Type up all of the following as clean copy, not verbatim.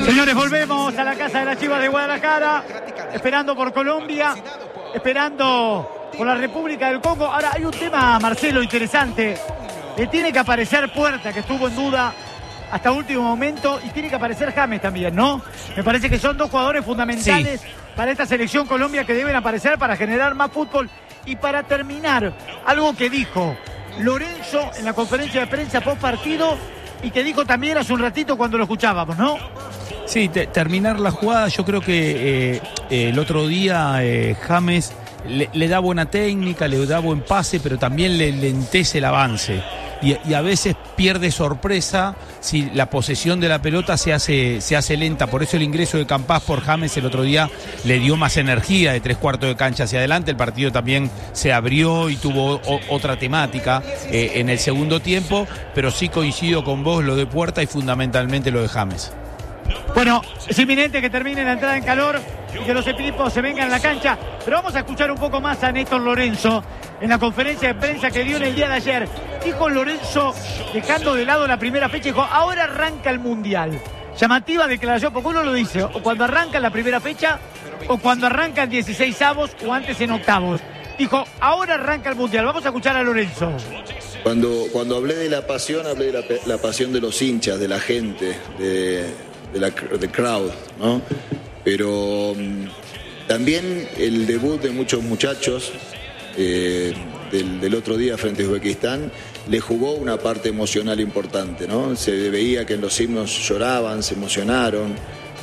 Señores, volvemos a la casa de las Chivas de Guadalajara, esperando por Colombia, esperando por la República del Congo. Ahora, hay un tema, Marcelo, interesante. Le tiene que aparecer Puerta, que estuvo en duda hasta último momento, y tiene que aparecer James también, ¿no? Me parece que son dos jugadores fundamentales para esta selección Colombia que deben aparecer para generar más fútbol. Y para terminar, algo que dijo Lorenzo en la conferencia de prensa post partido y que dijo también hace un ratito cuando lo escuchábamos, ¿no? Sí, terminar la jugada, yo creo que el otro día James le da buena técnica, le da buen pase, pero también le lentece el avance. Y a veces pierde sorpresa si la posesión de la pelota se hace lenta. Por eso el ingreso de Campás por James el otro día le dio más energía de 3/4 de cancha hacia adelante. El partido también se abrió y tuvo otra temática en el segundo tiempo. Pero sí coincido con vos lo de Puerta y fundamentalmente lo de James. Bueno, es inminente que termine la entrada en calor y que los equipos se vengan a la cancha. Pero vamos a escuchar un poco más a Néstor Lorenzo en la conferencia de prensa que dio en el día de ayer. Dijo Lorenzo, dejando de lado la primera fecha, dijo, ahora arranca el Mundial. Llamativa declaración, porque uno lo dice, o cuando arranca la primera fecha, o cuando arrancan 16avos, o antes en octavos. Dijo, ahora arranca el Mundial. Vamos a escuchar a Lorenzo. Cuando hablé de la pasión, hablé de la pasión de los hinchas, de la gente, de crowd, ¿no? Pero también el debut de muchos muchachos del otro día frente a Uzbekistán le jugó una parte emocional importante, ¿no? Se veía que en los himnos lloraban, se emocionaron.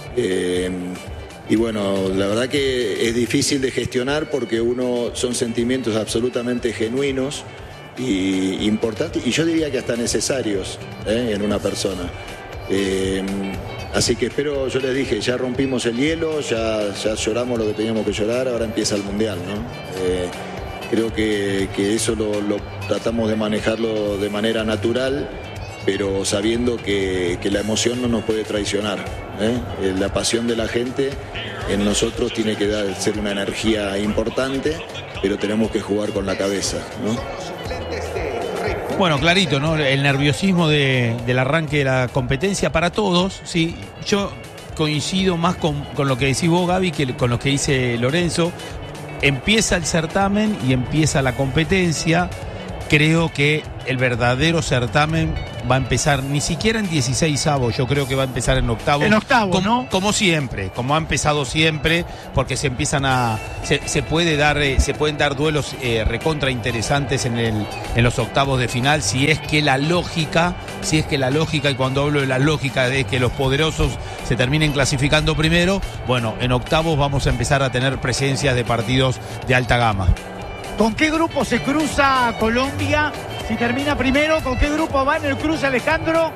Y bueno, la verdad que es difícil de gestionar porque son sentimientos absolutamente genuinos y importantes, y yo diría que hasta necesarios en una persona. Así que espero, yo les dije, ya rompimos el hielo, ya lloramos lo que teníamos que llorar, ahora empieza el Mundial, ¿no? Creo que eso lo tratamos de manejarlo de manera natural, pero sabiendo que la emoción no nos puede traicionar. La pasión de la gente en nosotros tiene que ser una energía importante, pero tenemos que jugar con la cabeza, ¿no? Bueno, clarito, ¿no? El nerviosismo del arranque de la competencia para todos, sí. Yo coincido más con lo que decís vos, Gaby, que con lo que dice Lorenzo. Empieza el certamen y empieza la competencia. Creo que el verdadero certamen va a empezar ni siquiera en 16avos, yo creo que va a empezar en octavos. En octavos, ¿no? Como siempre, como ha empezado siempre, porque se pueden dar duelos recontra interesantes en los octavos de final, si es que la lógica, y cuando hablo de la lógica de que los poderosos se terminen clasificando primero, bueno, en octavos vamos a empezar a tener presencias de partidos de alta gama. ¿Con qué grupo se cruza Colombia? Si termina primero, ¿con qué grupo va en el cruce, Alejandro?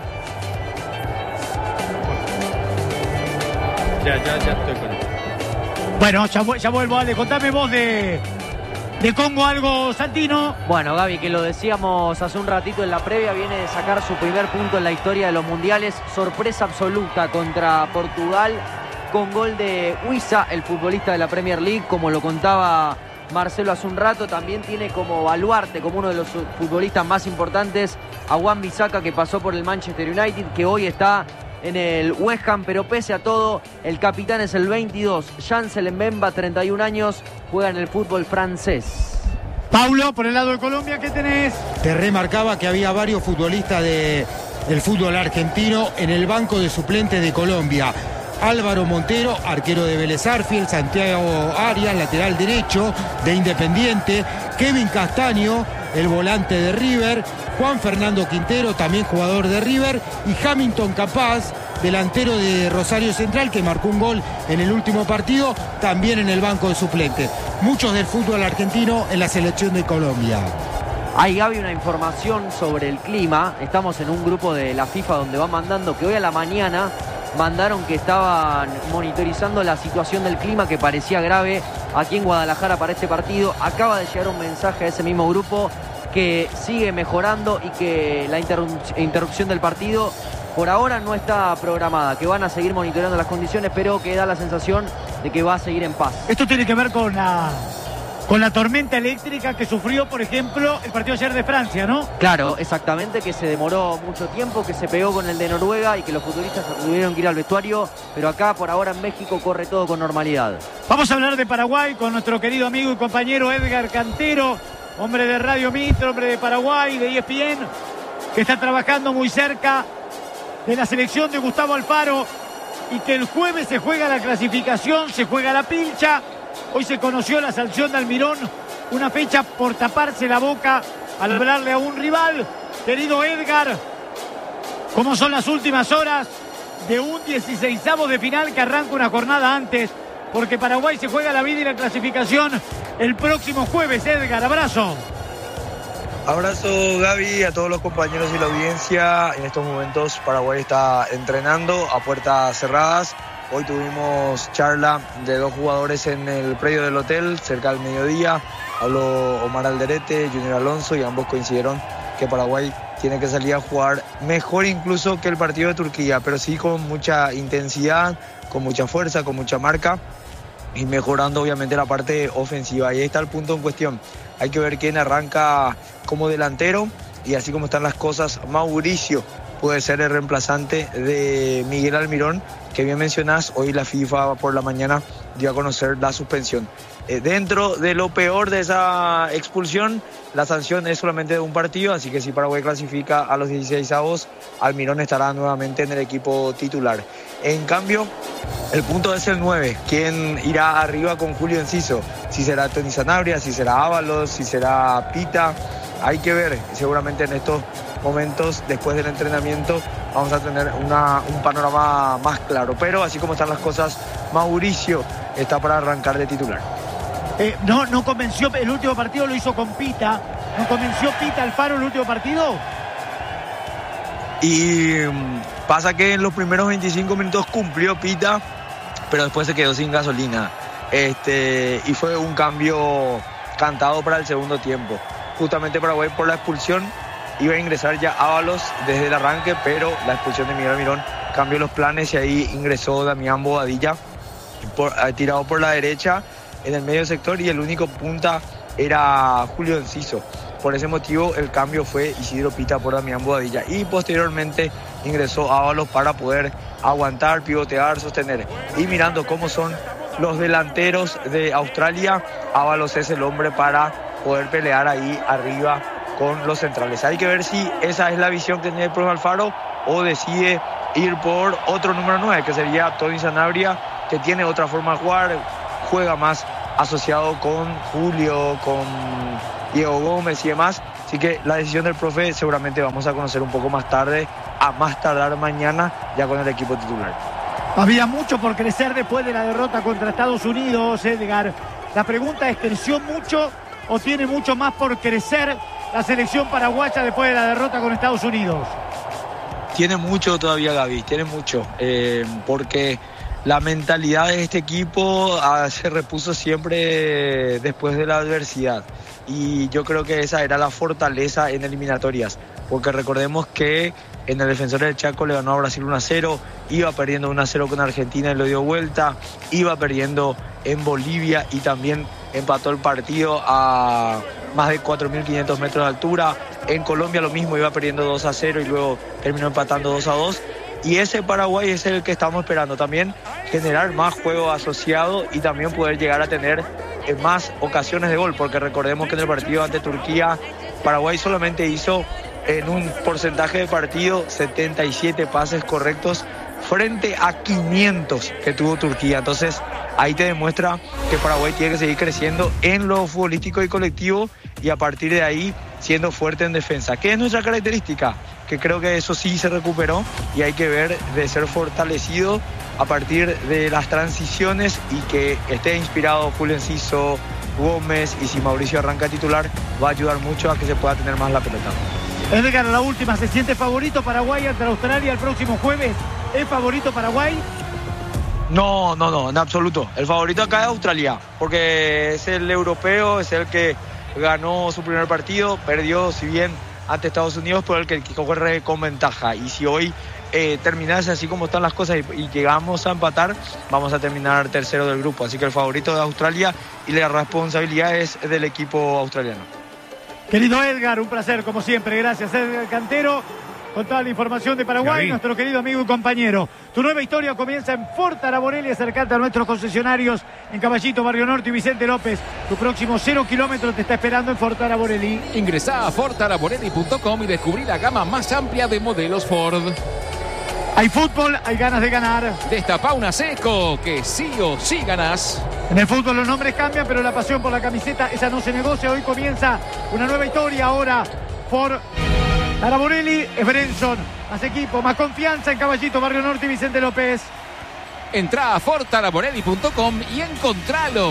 Ya estoy con él. Bueno, ya vuelvo, Ale. Contame vos de Congo algo, Santino. Bueno, Gaby, que lo decíamos hace un ratito en la previa, viene de sacar su primer punto en la historia de los mundiales. Sorpresa absoluta contra Portugal, con gol de Wissa, el futbolista de la Premier League, como lo contaba Marcelo hace un rato. También tiene como baluarte, como uno de los futbolistas más importantes, a Wan-Bissaka, que pasó por el Manchester United, que hoy está en el West Ham, pero pese a todo, el capitán es el 22, Chancel Mbemba, 31 años, juega en el fútbol francés. Paulo, por el lado de Colombia, ¿qué tenés? Te remarcaba que había varios futbolistas del fútbol argentino en el banco de suplentes de Colombia. Álvaro Montero, arquero de Vélez Sarsfield, Santiago Arias, lateral derecho de Independiente, Kevin Castaño, el volante de River, Juan Fernando Quintero, también jugador de River, y Hamilton Capaz, delantero de Rosario Central, que marcó un gol en el último partido, también en el banco de suplentes. Muchos del fútbol argentino en la selección de Colombia. Hay, Gaby, una información sobre el clima. Estamos en un grupo de la FIFA donde van mandando que hoy a la mañana mandaron que estaban monitorizando la situación del clima, que parecía grave aquí en Guadalajara para este partido. Acaba de llegar un mensaje a ese mismo grupo que sigue mejorando y que la interrupción del partido por ahora no está programada, que van a seguir monitoreando las condiciones, pero que da la sensación de que va a seguir en paz. Esto tiene que ver con Con la tormenta eléctrica que sufrió, por ejemplo, el partido ayer de Francia, ¿no? Claro, exactamente, que se demoró mucho tiempo, que se pegó con el de Noruega y que los futbolistas tuvieron que ir al vestuario, pero acá por ahora en México corre todo con normalidad. Vamos a hablar de Paraguay con nuestro querido amigo y compañero Edgar Cantero, hombre de Radio Mitre, hombre de Paraguay, de ESPN, que está trabajando muy cerca de la selección de Gustavo Alfaro y que el jueves se juega la clasificación, se juega la pilcha. Hoy se conoció la sanción de Almirón, una fecha por taparse la boca al hablarle a un rival. Querido Edgar, ¿cómo son las últimas horas de un 16avo de final que arranca una jornada antes? Porque Paraguay se juega la vida y la clasificación el próximo jueves. Edgar, abrazo. Abrazo, Gaby, a todos los compañeros y la audiencia. En estos momentos Paraguay está entrenando a puertas cerradas. Hoy tuvimos charla de 2 jugadores en el predio del hotel, cerca del mediodía. Habló Omar Alderete, Junior Alonso, y ambos coincidieron que Paraguay tiene que salir a jugar mejor incluso que el partido de Turquía, pero sí con mucha intensidad, con mucha fuerza, con mucha marca y mejorando obviamente la parte ofensiva. Y ahí está el punto en cuestión. Hay que ver quién arranca como delantero y así como están las cosas, Mauricio puede ser el reemplazante de Miguel Almirón, que bien mencionás, hoy la FIFA por la mañana dio a conocer la suspensión. Dentro de lo peor de esa expulsión, la sanción es solamente de un partido, así que si Paraguay clasifica a los 16avos, Almirón estará nuevamente en el equipo titular. En cambio, el punto es el 9, ¿quién irá arriba con Julio Enciso? Si será Tony Sanabria, si será Ábalos, si será Pita, hay que ver, seguramente en estos momentos, después del entrenamiento, vamos a tener un panorama más claro. Pero así como están las cosas, Mauricio está para arrancar de titular. No convenció, el último partido lo hizo con Pita. ¿No convenció Pita Alfaro el último partido? Y pasa que en los primeros 25 minutos cumplió Pita, pero después se quedó sin gasolina. Y fue un cambio cantado para el segundo tiempo. Justamente Paraguay, por la expulsión, iba a ingresar ya Ábalos desde el arranque, pero la expulsión de Miguel Almirón cambió los planes y ahí ingresó Damián Bobadilla, tirado por la derecha en el medio sector, y el único punta era Julio Enciso. Por ese motivo el cambio fue Isidro Pita por Damián Bobadilla y posteriormente ingresó Ábalos para poder aguantar, pivotear, sostener. Y mirando cómo son los delanteros de Australia, Ábalos es el hombre para poder pelear ahí arriba con los centrales. Hay que ver si esa es la visión que tiene el profe Alfaro o decide ir por otro número 9, que sería Tony Sanabria, que tiene otra forma de jugar, juega más asociado con Julio, con Diego Gómez y demás. Así que la decisión del profe seguramente vamos a conocer un poco más tarde, a más tardar mañana, ya con el equipo titular. Había mucho por crecer después de la derrota contra Estados Unidos, Edgar. La pregunta es, ¿creció mucho o tiene mucho más por crecer la selección paraguaya después de la derrota con Estados Unidos? Tiene mucho todavía, Gaby, tiene mucho, porque la mentalidad de este equipo se repuso siempre después de la adversidad, y yo creo que esa era la fortaleza en eliminatorias, porque recordemos que en el Defensor del Chaco le ganó a Brasil 1-0, iba perdiendo 1-0 con Argentina y lo dio vuelta, iba perdiendo en Bolivia y también empató el partido a más de 4.500 metros de altura. En Colombia lo mismo, iba perdiendo 2-0 y luego terminó empatando 2-2. Y ese Paraguay es el que estamos esperando también, generar más juego asociado y también poder llegar a tener más ocasiones de gol, porque recordemos que en el partido ante Turquía, Paraguay solamente hizo en un porcentaje de partido 77 pases correctos frente a 500 que tuvo Turquía. Entonces ahí te demuestra que Paraguay tiene que seguir creciendo en lo futbolístico y colectivo, y a partir de ahí siendo fuerte en defensa, que es nuestra característica, que creo que eso sí se recuperó, y hay que ver de ser fortalecido a partir de las transiciones, y que esté inspirado Julio Enciso, Gómez, y si Mauricio arranca titular va a ayudar mucho a que se pueda tener más la pelota. Edgar, la última, ¿se siente favorito Paraguay ante Australia el próximo jueves? ¿Es favorito Paraguay? No, en absoluto. El favorito acá es Australia, porque es el europeo, es el que ganó su primer partido, perdió, si bien ante Estados Unidos, pero el que corre con ventaja. Y si hoy terminase así como están las cosas y llegamos a empatar, vamos a terminar tercero del grupo. Así que el favorito de Australia y la responsabilidad es del equipo australiano. Querido Edgar, un placer como siempre. Gracias, Edgar Cantero, con toda la información de Paraguay, Gaby. nuestro querido amigo y compañero. Tu nueva historia comienza en Ford Araborelli. Acercate a nuestros concesionarios en Caballito, Barrio Norte y Vicente López. Tu próximo 0 kilómetros te está esperando en Ford Araborelli. Ingresá a fortaraborelli.com y descubrí la gama más amplia de modelos Ford. Hay fútbol, hay ganas de ganar. Destapá una Seco, que sí o sí ganás. En el fútbol los nombres cambian, pero la pasión por la camiseta, esa no se negocia. Hoy comienza una nueva historia ahora por Araborelli. Es Brenson, más equipo, más confianza en Caballito, Barrio Norte y Vicente López. Entrá a fortaraborelli.com y encontralo.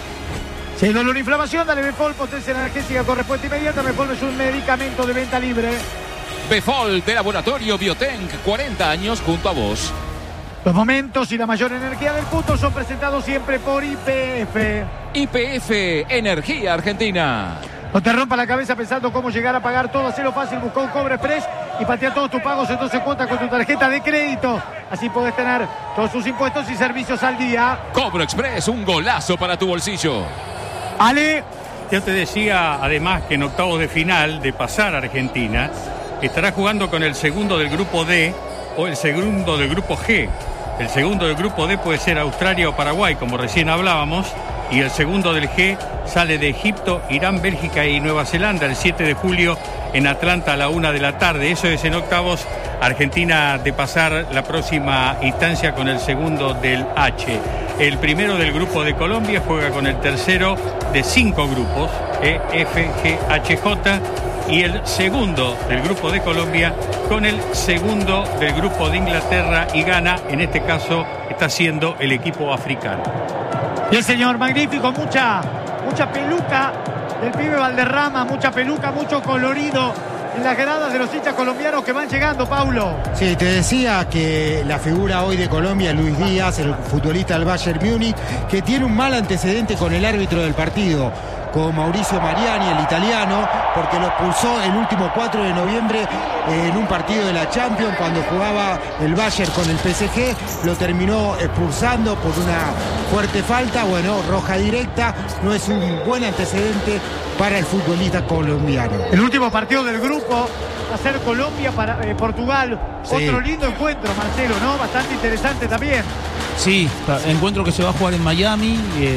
Si hay dolor o inflamación, dale Befol, potencia analgésica con respuesta inmediata. Befol es un medicamento de venta libre. Befol de Laboratorio Biotenc, 40 años junto a vos. Los momentos y la mayor energía del fútbol son presentados siempre por YPF. YPF, Energía Argentina. No te rompa la cabeza pensando cómo llegar a pagar todo. Hacelo fácil, busca un Cobre Express y patea todos tus pagos en 12 cuotas con tu tarjeta de crédito. Así podés tener todos sus impuestos y servicios al día. Cobro Express, un golazo para tu bolsillo. Ale. Yo te decía, además, que en octavos de final de pasar a Argentina, estará jugando con el segundo del grupo D o el segundo del grupo G. El segundo del grupo D puede ser Australia o Paraguay, como recién hablábamos, y el segundo del G sale de Egipto, Irán, Bélgica y Nueva Zelanda el 7 de julio en Atlanta a la 1 de la tarde. Eso es en octavos. Argentina de pasar la próxima instancia con el segundo del H. El primero del grupo de Colombia juega con el tercero de 5 grupos, E, F, G, H, J, y el segundo del grupo de Colombia con el segundo del grupo de Inglaterra y Ghana. En este caso está siendo el equipo africano. Y el señor, magnífico, mucha peluca del pibe Valderrama, mucha peluca, mucho colorido en las gradas de los hinchas colombianos que van llegando, Paulo. Sí, te decía que la figura hoy de Colombia, Luis Díaz, el futbolista del Bayern Múnich, que tiene un mal antecedente con el árbitro del partido, con Mauricio Mariani, el italiano, porque lo expulsó el último 4 de noviembre en un partido de la Champions, cuando jugaba el Bayern con el PSG, lo terminó expulsando por una fuerte falta. Bueno, roja directa, no es un buen antecedente para el futbolista colombiano. El último partido del grupo va a ser Colombia para Portugal. Sí. Otro lindo encuentro, Marcelo, ¿no? Bastante interesante también. Sí, encuentro que se va a jugar en Miami,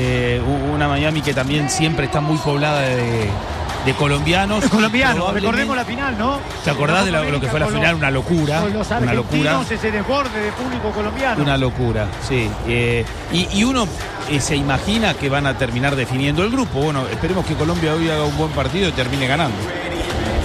una Miami que también siempre está muy poblada de colombianos. Es colombiano, Probablemente... recordemos la final, ¿no? ¿Te acordás de lo que fue la final? Una locura. Con los Una locura. argentinos, ese desborde de público colombiano. Una locura, sí. Y uno se imagina que van a terminar definiendo el grupo. Bueno, esperemos que Colombia hoy haga un buen partido y termine ganando.